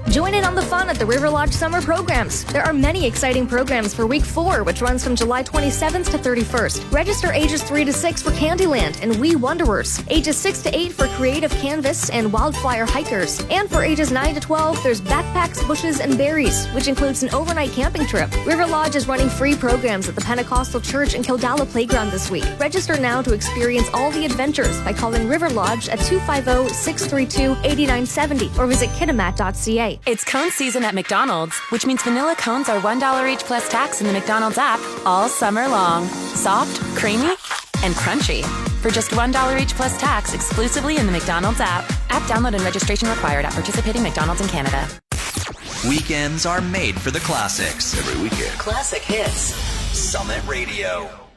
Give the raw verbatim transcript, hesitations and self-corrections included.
Join in on the fun at the River Lodge Summer Programs. There are many exciting programs for week four, which runs from July twenty-seventh to thirty-first. Register ages three to six for Candyland and We Wanderers, ages six to eight for Creative Canvas and Wildfire Hikers, and for ages nine to twelve, there's Backpacks, Bushes, and Berries, which includes an overnight camping trip. River Lodge is running free programs at the Pentecostal Church and Kildala Playground this week. Register now to experience all the adventures by calling River Lodge at two five zero, six three two, eight nine seven zero or visit kitamat dot c a. It's cone season at McDonald's, which means vanilla cones are one dollar each plus tax in the McDonald's app all summer long. Soft, creamy, and crunchy. For just one dollar each plus tax exclusively in the McDonald's app. App download and registration required at participating McDonald's in Canada. Weekends are made for the classics. Every weekend. Classic hits. Summit Radio.